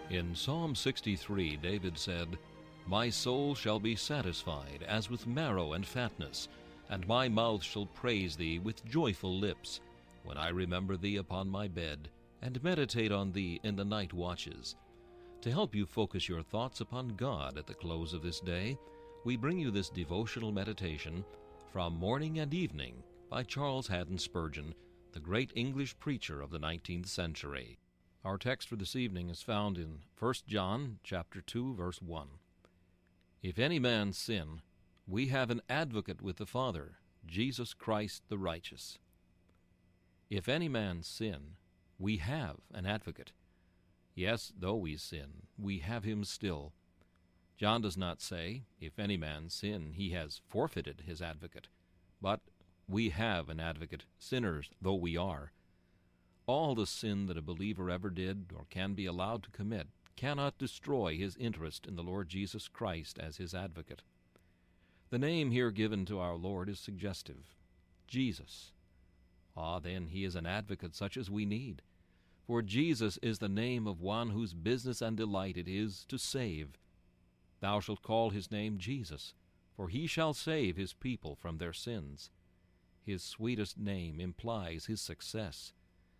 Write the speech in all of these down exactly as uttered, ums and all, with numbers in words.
In Psalm sixty-three, David said, "My soul shall be satisfied as with marrow and fatness, and my mouth shall praise thee with joyful lips, when I remember thee upon my bed, and meditate on thee in the night watches." To help you focus your thoughts upon God at the close of this day, we bring you this devotional meditation from Morning and Evening by Charles Haddon Spurgeon, the great English preacher of the nineteenth century. Our text for this evening is found in First John chapter two, verse one. "If any man sin, we have an advocate with the Father, Jesus Christ the righteous." If any man sin, we have an advocate. Yes, though we sin, we have him still. John does not say, if any man sin, he has forfeited his advocate, but we have an advocate, sinners though we are. All the sin that a believer ever did or can be allowed to commit cannot destroy his interest in the Lord Jesus Christ as his advocate. The name here given to our Lord is suggestive, Jesus. Ah, then he is an advocate such as we need. For Jesus is the name of one whose business and delight it is to save. Thou shalt call his name Jesus, for he shall save his people from their sins. His sweetest name implies his success.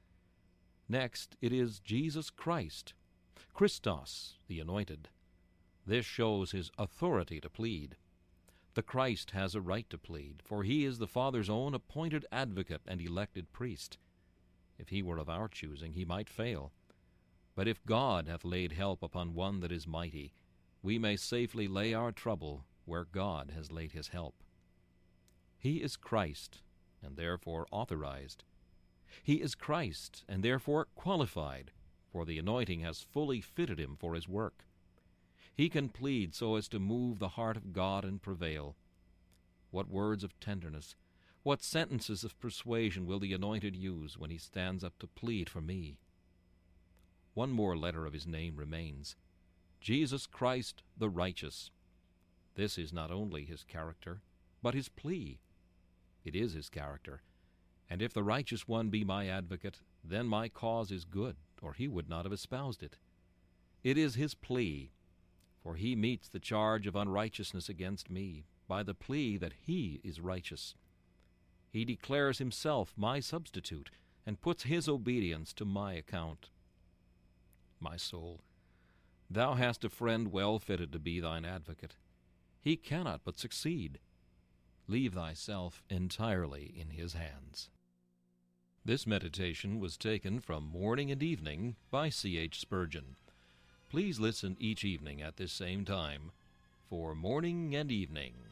Next, it is Jesus Christ, Christos, the Anointed. This shows his authority to plead. The Christ has a right to plead, for he is the Father's own appointed advocate and elected priest. If he were of our choosing, he might fail. But if God hath laid help upon one that is mighty, we may safely lay our trouble where God has laid his help. He is Christ, and therefore authorized. He is Christ, and therefore qualified, for the anointing has fully fitted him for his work. He can plead so as to move the heart of God and prevail. What words of tenderness, what sentences of persuasion will the anointed use when he stands up to plead for me? One more letter of his name remains, Jesus Christ the righteous. This is not only his character, but his plea. It is his character. And if the righteous one be my advocate, then my cause is good, or he would not have espoused it. It is his plea, for he meets the charge of unrighteousness against me by the plea that he is righteous. He declares himself my substitute, and puts his obedience to my account. My soul, thou hast a friend well fitted to be thine advocate. He cannot but succeed. Leave thyself entirely in his hands. This meditation was taken from Morning and Evening by C H Spurgeon. Please listen each evening at this same time for Morning and Evening.